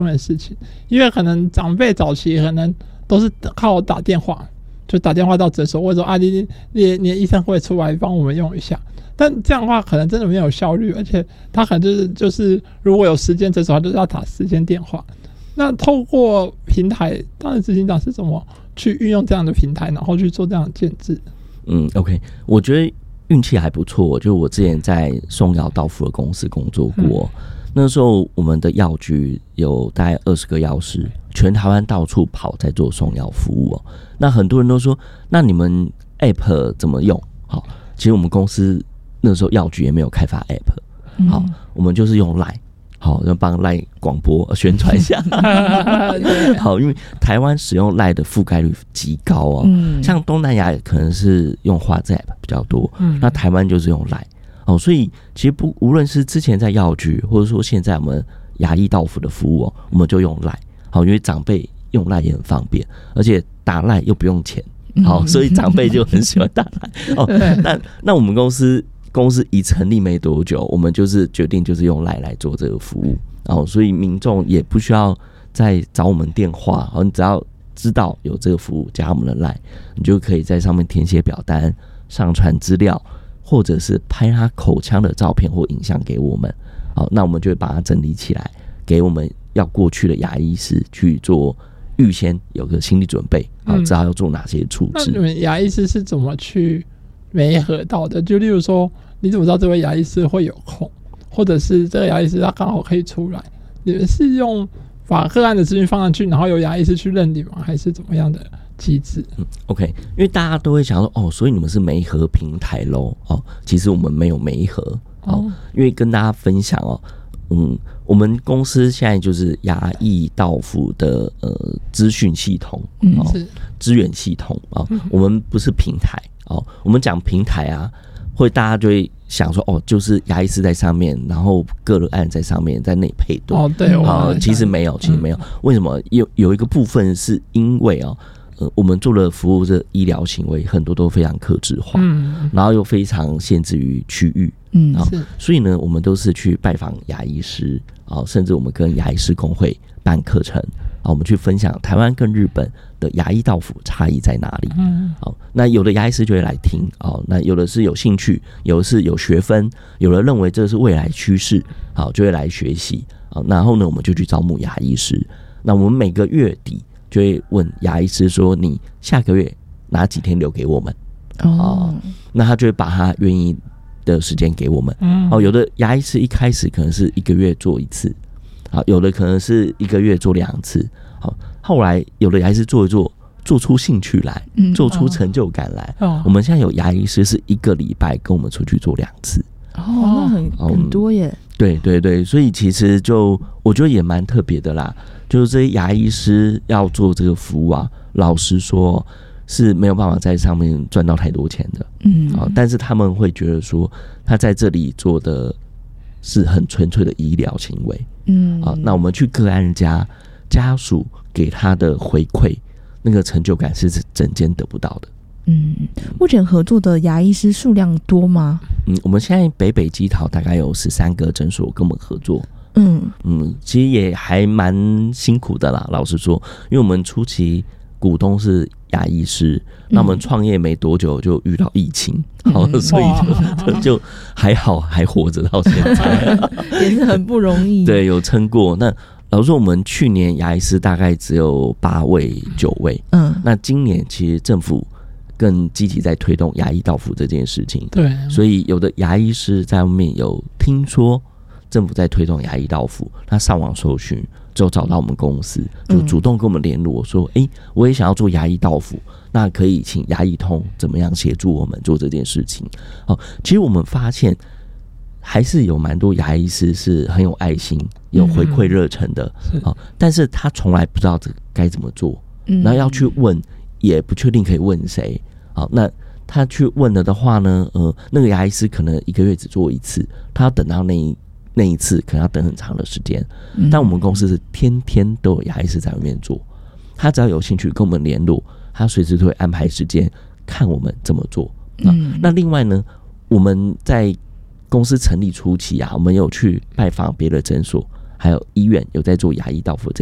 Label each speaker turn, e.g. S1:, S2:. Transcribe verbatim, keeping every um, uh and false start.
S1: 的事情，因为可能长辈早期可能都是靠打电话，就打电话到诊所，或者说啊你你你的医生会出来帮我们用一下，但这样的话可能真的没有效率，而且他可能就是就是如果有时间诊所，他就是要打时间电话。那透过平台，当然执行长是怎么去运用这样的平台，然后去做这样的建制？
S2: 嗯 ，OK， 我觉得运气还不错，就我之前在送药到府的公司工作过。嗯，那时候我们的药局有大概二十个药师，全台湾到处跑在做送药服务哦。那很多人都说，那你们 App 怎么用？好，其实我们公司那时候药局也没有开发 App， 好，嗯，我们就是用 Line， 好，要帮 Line 广播宣传一下。好，因为台湾使用 Line 的覆盖率极高哦，嗯，像东南亚可能是用 WhatsApp 比较多，嗯，那台湾就是用 Line。哦，所以其实不无论是之前在药局，或者说现在我们牙医到府的服务哦，我们就用 Line。好，因为长辈用 Line 也很方便，而且打 Line 又不用钱。好，所以长辈就很喜欢打 Line。哦，那那我们公司公司一成立没多久，我们就是决定就是用 Line 来做这个服务。然后，所以民众也不需要再找我们电话，好，你只要知道有这个服务，加我们的 Line， 你就可以在上面填写表单，上传资料。或者是拍他口腔的照片或影像给我们，好，那我们就会把它整理起来，给我们要过去的牙医师去做预先有个心理准备，好，知道要做哪些处置。
S1: 那你们牙医师是怎么去媒合到的？就例如说，你怎么知道这位牙医师会有空，或者是这个牙医师他刚好可以出来？你们是用把个案的资讯放上去，然后由牙医师去认领吗？还是怎么样的机制？
S2: 嗯 ，OK， 因为大家都会想说，哦，所以你们是媒合平台咯，哦，其实我们没有媒合，哦，哦，因为跟大家分享哦，嗯，我们公司现在就是牙医到府的呃资讯系统，嗯，哦，资源系统啊，哦嗯，我们不是平台哦，我们讲平台啊，会大家就会想说，哦，就是牙医师在上面，然后个案在上面，在内配对，
S1: 哦，对，
S2: 哦，其实没有，其实没有，嗯，为什么有有一个部分是因为哦。呃、我们做的服务的医疗行为很多都非常客制化，嗯，然后又非常限制于区域，嗯，所以呢，我们都是去拜访牙医师，啊，甚至我们跟牙医师工会办课程，啊，我们去分享台湾跟日本的牙医到府差异在哪里，嗯，好，那有的牙医师就会来听，啊，那有的是有兴趣，有的是有学分，有的认为这是未来趋势，好，就会来学习，啊，然后呢，我们就去招募牙医师，那我们每个月底就会问牙医师说：“你下个月哪几天留给我们？”哦，那他就会把他愿意的时间给我们。嗯，哦，有的牙医师一开始可能是一个月做一次，好，有的可能是一个月做两次，好，后来有的牙医师做一做，做出兴趣来，做出成就感来。哦，我们现在有牙医师是一个礼拜跟我们出去做两次。
S3: 哦，那很很多耶。
S2: 对对对，所以其实就我觉得也蛮特别的啦。就是这些牙医师要做这个服务啊，老实说是没有办法在上面赚到太多钱的，嗯，啊，但是他们会觉得说他在这里做的是很纯粹的医疗行为，嗯，啊，那我们去个案家家属给他的回馈，那个成就感是整间得不到的。
S3: 嗯，目前合作的牙医师数量多吗？
S2: 嗯，我们现在北北基桃大概有十三个诊所跟我们合作。嗯嗯，其实也还蛮辛苦的啦，老实说，因为我们初期股东是牙医师，那我们创业没多久就遇到疫情，好，嗯，所以就就还好还活着到现在，
S3: 也是很不容易。
S2: 对，有撑过。那老实说，我们去年牙医师大概只有八位九位，嗯，那今年其实政府更积极在推动牙医到府这件事情，对，所以有的牙医师在外面有听说政府在推动牙医到府，他上网搜寻就找到我们公司，就主动跟我们联络说，哎，嗯，我也想要做牙医到府，那可以请牙医通怎么样协助我们做这件事情。好，其实我们发现还是有蛮多牙医师是很有爱心、有回馈热忱的，嗯，但是他从来不知道这该怎么做，然后要去问也不确定可以问谁。好，那他去问了的话呢，呃，那个牙医师可能一个月只做一次，他要等到那一那一次可能要等很长的时间，嗯，但我们公司是天天都有牙医师在外面做，他只要有兴趣跟我们联络，他随时都会安排时间看我们怎么做，嗯，那另外呢，我们在公司成立初期啊，我们有去拜访别的诊所， 还有医院有在做牙医到府这